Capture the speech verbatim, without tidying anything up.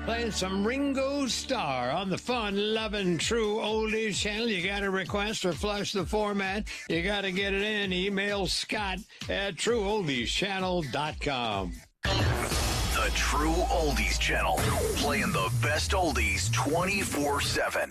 Playing some Ringo Starr on the fun-loving True Oldies channel. You got a request or flush the format, you got to get it in. Email Scott at true oldies channel dot com. The True Oldies Channel, playing the best oldies twenty-four seven.